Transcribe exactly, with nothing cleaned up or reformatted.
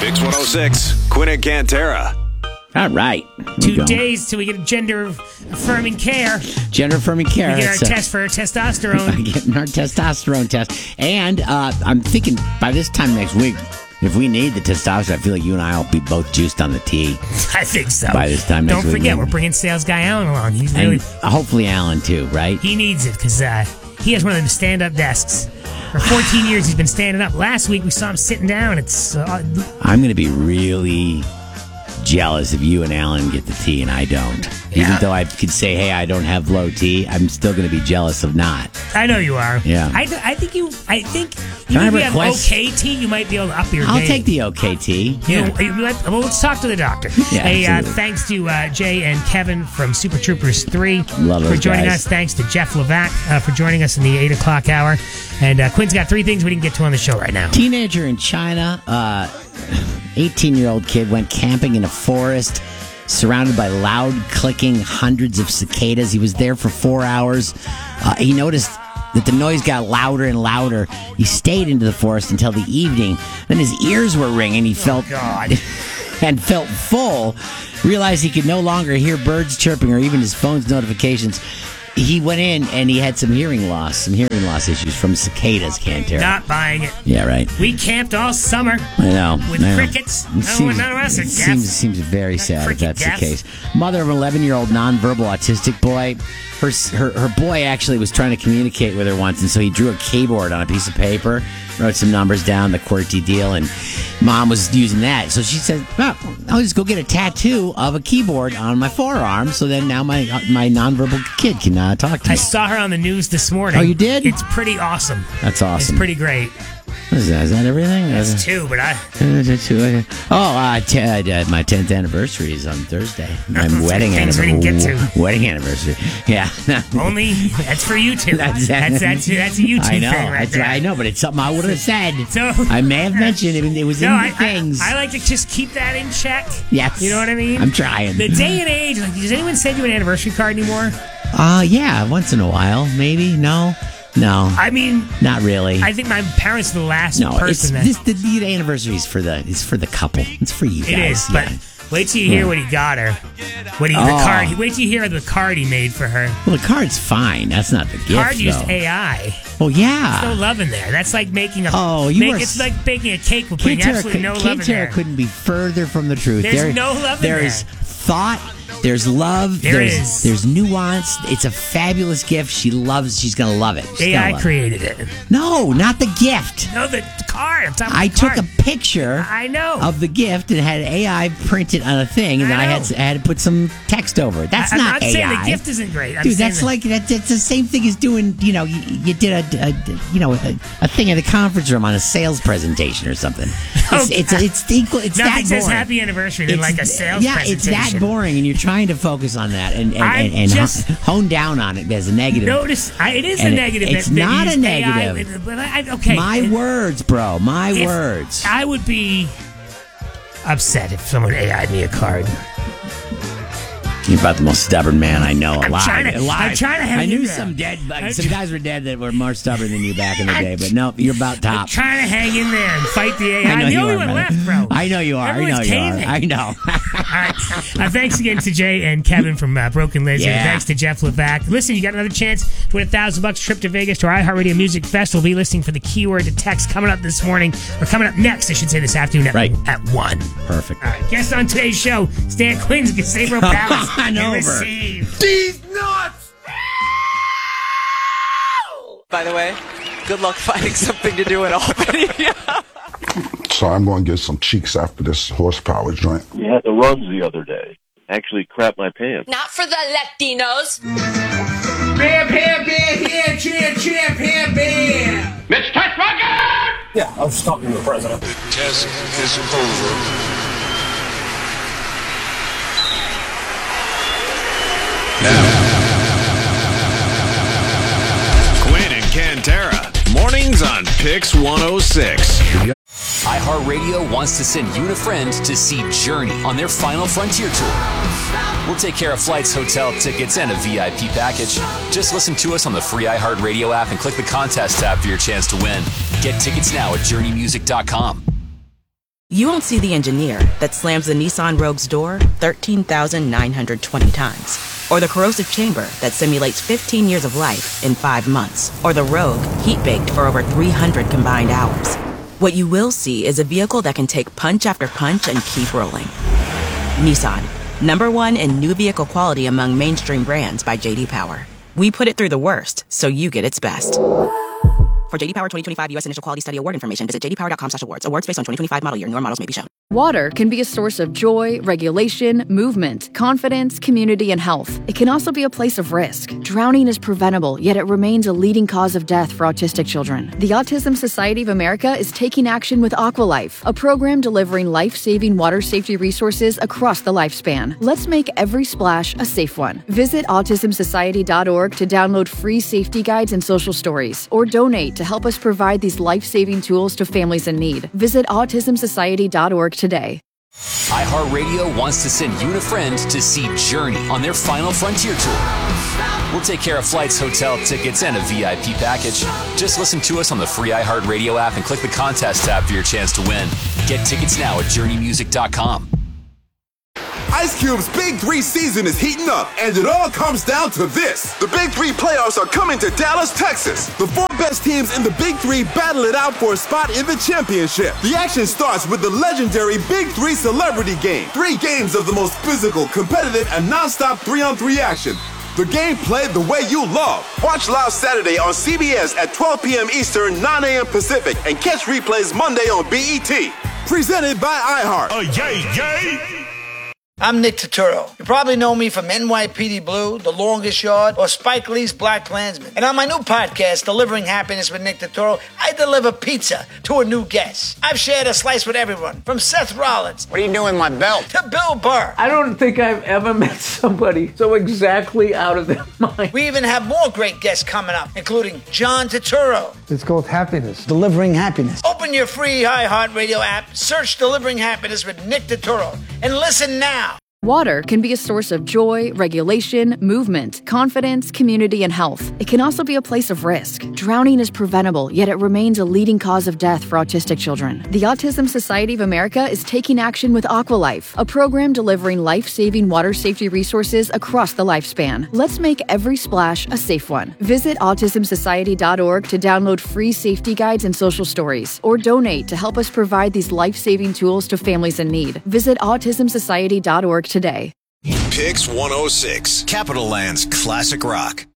Pix one oh six, Quinn and Cantera. All right. Two days till we get gender-affirming care. Gender-affirming care. We get our so, test for our testosterone. Getting our testosterone test. And uh, I'm thinking by this time next week, if we need the testosterone, I feel like you and I will be both juiced on the tea. I think so. By this time next Don't week. forget, maybe. We're bringing sales guy Alan along. He's really... And hopefully Alan, too, right? He needs it because uh, he has one of them stand-up desks. For fourteen years, he's been standing up. Last week, we saw him sitting down. It's. Uh, I'm going to be really jealous if you and Alan get the tea and I don't. Yeah. Even though I could say, hey, I don't have low T, I'm still going to be jealous of not. I know you are. Yeah. I, th- I think you. I think Can even I if you request- have okay T, you might be able to up your I'll game. take the okay T. You Yeah. know, you might- well, let's talk to the doctor. Yeah, hey, uh, absolutely. thanks to uh, Jay and Kevin from Super Troopers three Love for those joining guys. us. Thanks to Jeff Levac uh, for joining us in the eight o'clock hour. And uh, Quinn's got three things we didn't get to on the show right now. Teenager in China, uh, eighteen-year-old kid went camping in a forest surrounded by loud clicking hundreds of cicadas. He was there for four hours. Uh, he noticed that the noise got louder and louder. He stayed into the forest until the evening. Then his ears were ringing. He felt God. and felt full. Realized he could no longer hear birds chirping or even his phone's notifications. He went in and he had some hearing loss, some hearing loss issues from cicadas, Cantera. Not buying it. Yeah, right. We camped all summer. I know. With I know. crickets. It No, seems, none of us are it deaf. seems, seems very Not sad if cricket that's deaf. the case. Mother of an eleven-year-old nonverbal autistic boy. Her, her her boy actually was trying to communicate with her once, and so he drew a keyboard on a piece of paper, wrote some numbers down, the QWERTY deal, and Mom was using that. So she said, well, I'll just go get a tattoo of a keyboard on my forearm, so then now my my nonverbal kid can uh, talk to me. I saw her on the news this morning. Oh, you did? It's pretty awesome. That's awesome. It's pretty great. What is that? Is that everything? That's two, but I... Oh, uh, t- uh, my tenth anniversary is on Thursday. My wedding Things we anniversary. didn't get to. Wedding anniversary. Yeah. Only, that's for you two. That's- That's, that's, that's, a YouTube I know. thing right That's- there. I know, but it's something I would have said. So- I may have mentioned it. It was No, in I, the things. I, I like to just keep that in check. Yes. You know what I mean? I'm trying. The day and age, like, does anyone send you an anniversary card anymore? Uh, yeah, once in a while, maybe. No, no, I mean, not really. I think my parents are the last no, it's person that... this, the, the anniversary is for the it's for the couple. It's for you guys. It is, yeah. but wait till you hear Yeah. what he got her. What he, the Oh. card. Wait till you hear the card he made for her. Well, the card's fine. That's not the gift. Card used though. A I. Oh yeah. No love in there. That's like making a. Oh, you make, are It's s- like baking a cake with putting Kantera absolutely no could- love in there. Kantera couldn't be further from the truth. There's There- no love in There there. is thought. There's love. There there's, is. There's nuance. It's a fabulous gift. She loves. She's gonna love it. She's A gonna I love it. created it. No, not the gift. No, the card. I'm talking about I the took card. a picture I know. of the gift and had A I printed on a thing, and I then I had know. to, I had to put some text over it. That's I, not I'm not A I. saying the gift isn't great. I'm Dude, saying that's that- like that, that's the same thing as doing. You know, you, you did a, a you know a, a thing at a conference room on a sales presentation or something. It's it's, it's equal. It's Nothing that says boring. happy anniversary than It's- like a sales yeah, presentation. it's that boring, and you're trying to focus on that and and, I'm and, and just- hone down on it as a negative. Notice, I, it is And a it- negative. it's that, that not a used A I, negative. but I, okay. My It- words, bro. My if- words. I would be upset if someone A I'd me a card. You're about the most stubborn man I know I'm alive. trying to- I'm alive. trying to hang I in knew there. some dead, like, I'm some try- guys were dead that were more stubborn than you back in the day, but no, you're about top. I'm trying to hang in there and fight the A I. I know I'm the you only are, one brother. left, bro. I know you are. I know Everyone's you are. caving. I know. All right. Uh, thanks again to Jay and Kevin from uh, Broken Lizard. Yeah. Thanks to Jeff Levac. Listen, you got another chance to win a thousand bucks trip to Vegas to our iHeartRadio Music Festival. Be listening for the keyword to text coming up this morning, or coming up next, I should say, this afternoon at, Right. at one. Perfect. All right. Guest on today's show, Stan Quinn's Casabro Palace. On and over. receive. These nuts! By the way, good luck finding something to do at Albany. So I'm going to get some cheeks after this horsepower joint. We had the runs the other day. Actually crapped my pants. Not for the Latinos. Bam, bam, bam, here, cheer, cheer, bam, bam. Mitch Teschmacher! Yeah, I was just talking to the president. The test is over. Quinn and Cantera. Mornings on Pix one oh six. iHeartRadio wants to send you and a friend to see Journey on their Final Frontier tour. We'll take care of flights, hotel tickets, and a V I P package. Just listen to us on the free iHeartRadio app and click the contest tab for your chance to win. Get tickets now at journey music dot com. You won't see the engineer that slams the Nissan Rogue's door thirteen thousand nine hundred twenty times. Or the corrosive chamber that simulates fifteen years of life in five months. Or the Rogue heat-baked for over three hundred combined hours. What you will see is a vehicle that can take punch after punch and keep rolling. Nissan, number one in new vehicle quality among mainstream brands by J D Power. We put it through the worst, so you get its best. For J D Power twenty twenty-five U S Initial Quality Study Award information, visit j d power dot com slash awards. Awards based on twenty twenty-five model year. Newer models may be shown. Water can be a source of joy, regulation, movement, confidence, community, and health. It can also be a place of risk. Drowning is preventable, yet it remains a leading cause of death for autistic children. The Autism Society of America is taking action with Aqualife, a program delivering life-saving water safety resources across the lifespan. Let's make every splash a safe one. Visit autism society dot org to download free safety guides and social stories, or donate to help us provide these life-saving tools to families in need. Visit autism society dot org today. iHeartRadio wants to send you and a friend to see Journey on their Final Frontier tour. We'll take care of flights, hotel tickets, and a V I P package. Just listen to us on the free iHeartRadio app and click the contest tab for your chance to win. Get tickets now at journey music dot com. Ice Cube's Big Three season is heating up, and it all comes down to this. The Big Three playoffs are coming to Dallas, Texas. The four best teams in the Big Three battle it out for a spot in the championship. The action starts with the legendary Big Three Celebrity Game. Three games of the most physical, competitive, and non-stop three-on-three action. The game played the way you love. Watch live Saturday on C B S at twelve p.m. Eastern, nine a.m. Pacific, and catch replays Monday on B E T. Presented by iHeart. Oh, yay, yay! I'm Nick Turturro. You probably know me from N Y P D Blue, The Longest Yard, or Spike Lee's Black Klansman. And on my new podcast, Delivering Happiness with Nick Turturro, I deliver pizza to a new guest. I've shared a slice with everyone, from Seth Rollins. What are you doing with my belt? To Bill Burr. I don't think I've ever met somebody so exactly out of their mind. We even have more great guests coming up, including John Turturro. It's called Happiness. Delivering Happiness. Open your free iHeartRadio app, search Delivering Happiness with Nick Turturro, and listen now. Water can be a source of joy, regulation, movement, confidence, community, and health. It can also be a place of risk. Drowning is preventable, yet it remains a leading cause of death for autistic children. The Autism Society of America is taking action with Aqualife, a program delivering life-saving water safety resources across the lifespan. Let's make every splash a safe one. Visit autism society dot org to download free safety guides and social stories, or donate to help us provide these life-saving tools to families in need. Visit autism society dot org today. Pix one oh six, Capital Land's classic rock.